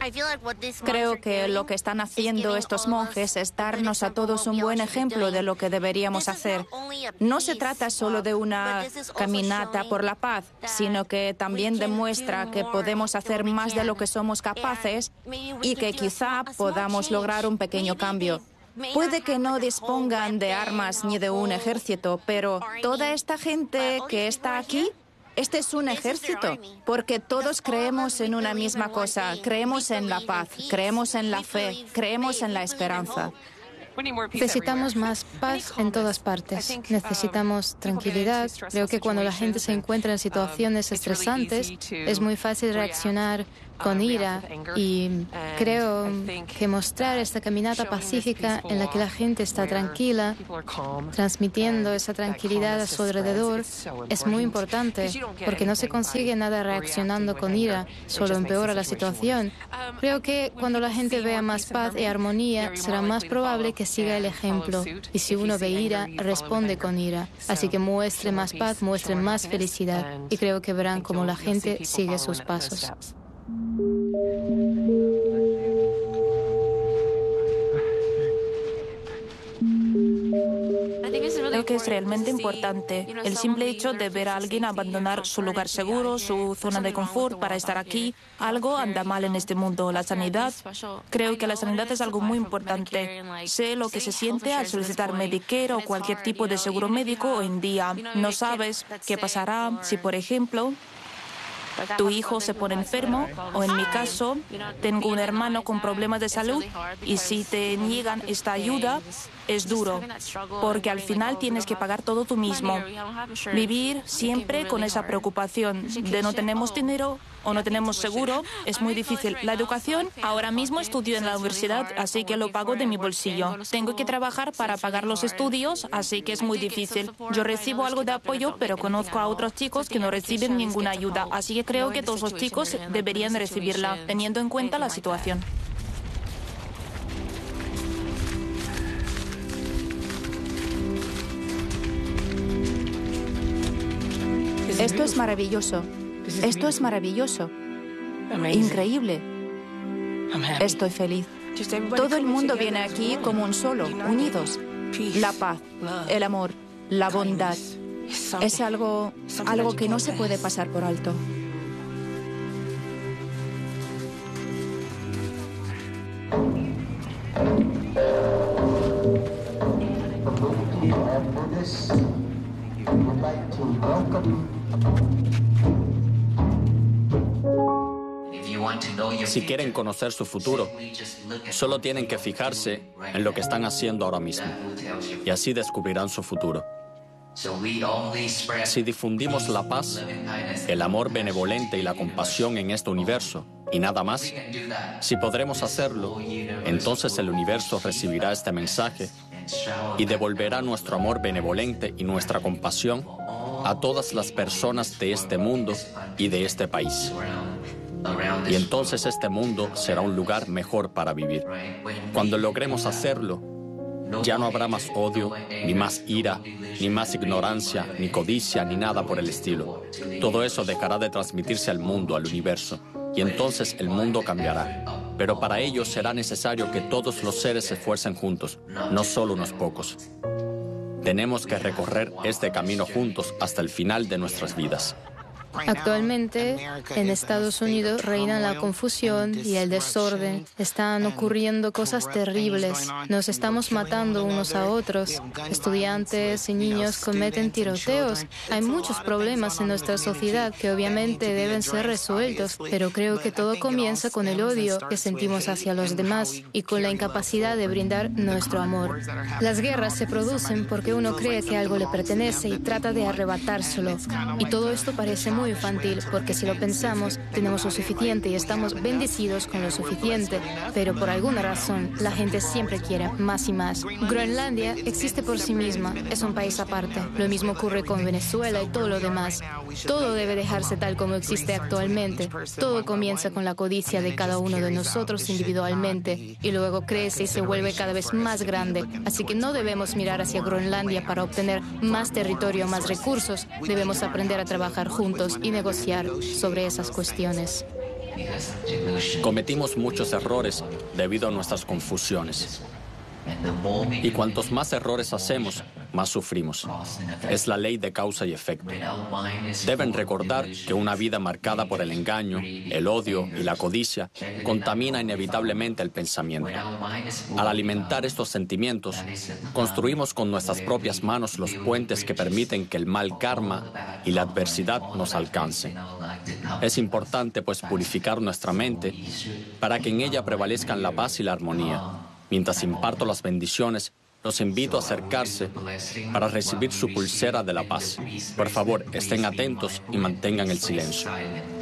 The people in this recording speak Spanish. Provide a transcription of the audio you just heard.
Creo que lo que están haciendo estos monjes es darnos a todos un buen ejemplo de lo que deberíamos hacer. No se trata solo de una caminata por la paz, sino que también demuestra que podemos hacer más de lo que somos capaces y que quizá podamos lograr un pequeño cambio. Puede que no dispongan de armas ni de un ejército, pero toda esta gente que está aquí, este es un ejército, porque todos creemos en una misma cosa, creemos en la paz, creemos en la fe, creemos en la esperanza. Necesitamos más paz en todas partes. Necesitamos tranquilidad. Creo que cuando la gente se encuentra en situaciones estresantes, es muy fácil reaccionar con ira, y creo que mostrar esta caminata pacífica en la que la gente está tranquila, transmitiendo esa tranquilidad a su alrededor, es muy importante, porque no se consigue nada reaccionando con ira, solo empeora la situación. Creo que cuando la gente vea más paz y armonía, será más probable que siga el ejemplo, y si uno ve ira, responde con ira. Así que muestre más paz, muestre más felicidad, y creo que verán cómo la gente sigue sus pasos. Creo que es realmente importante el simple hecho de ver a alguien abandonar su lugar seguro, su zona de confort para estar aquí. Algo anda mal en este mundo. La sanidad, creo que la sanidad es algo muy importante. Sé lo que se siente al solicitar Medicare o cualquier tipo de seguro médico hoy en día. No sabes qué pasará si, por ejemplo, tu hijo se pone enfermo, o en mi caso, tengo un hermano con problemas de salud, y si te niegan esta ayuda, es duro, porque al final tienes que pagar todo tú mismo. Vivir siempre con esa preocupación de no tenemos dinero o no tenemos seguro es muy difícil. La educación, ahora mismo estudio en la universidad, así que lo pago de mi bolsillo. Tengo que trabajar para pagar los estudios, así que es muy difícil. Yo recibo algo de apoyo, pero conozco a otros chicos que no reciben ninguna ayuda, así que creo que todos los chicos deberían recibirla, teniendo en cuenta la situación. Esto es maravilloso. Esto es maravilloso. Increíble. Estoy feliz. Todo el mundo viene aquí como un solo, unidos. La paz, el amor, la bondad. Es algo que no se puede pasar por alto. Si quieren conocer su futuro, solo tienen que fijarse en lo que están haciendo ahora mismo, y así descubrirán su futuro. Si difundimos la paz, el amor benevolente y la compasión en este universo, y nada más, si podremos hacerlo, entonces el universo recibirá este mensaje y devolverá nuestro amor benevolente y nuestra compasión a todas las personas de este mundo y de este país. Y entonces este mundo será un lugar mejor para vivir. Cuando logremos hacerlo, ya no habrá más odio, ni más ira, ni más ignorancia, ni codicia, ni nada por el estilo. Todo eso dejará de transmitirse al mundo, al universo, y entonces el mundo cambiará. Pero para ello será necesario que todos los seres se esfuercen juntos, no solo unos pocos. Tenemos que recorrer este camino juntos hasta el final de nuestras vidas. Actualmente, en Estados Unidos reina la confusión y el desorden. Están ocurriendo cosas terribles. Nos estamos matando unos a otros. Estudiantes y niños cometen tiroteos. Hay muchos problemas en nuestra sociedad que obviamente deben ser resueltos, pero creo que todo comienza con el odio que sentimos hacia los demás y con la incapacidad de brindar nuestro amor. Las guerras se producen porque uno cree que algo le pertenece y trata de arrebatárselo. Y todo esto parece muy infantil, porque si lo pensamos, tenemos lo suficiente y estamos bendecidos con lo suficiente, pero por alguna razón la gente siempre quiere más y más. Groenlandia existe por sí misma, es un país aparte. Lo mismo ocurre con Venezuela y todo lo demás. Todo debe dejarse tal como existe actualmente. Todo comienza con la codicia de cada uno de nosotros individualmente y luego crece y se vuelve cada vez más grande. Así que no debemos mirar hacia Groenlandia para obtener más territorio o más recursos. Debemos aprender a trabajar juntos y negociar sobre esas cuestiones. Cometimos muchos errores debido a nuestras confusiones. Y cuantos más errores hacemos, más sufrimos. Es la ley de causa y efecto. Deben recordar que una vida marcada por el engaño, el odio y la codicia contamina inevitablemente el pensamiento. Al alimentar estos sentimientos, construimos con nuestras propias manos los puentes que permiten que el mal karma y la adversidad nos alcancen. Es importante, pues, purificar nuestra mente para que en ella prevalezcan la paz y la armonía. Mientras imparto las bendiciones, los invito a acercarse para recibir su pulsera de la paz. Por favor, estén atentos y mantengan el silencio.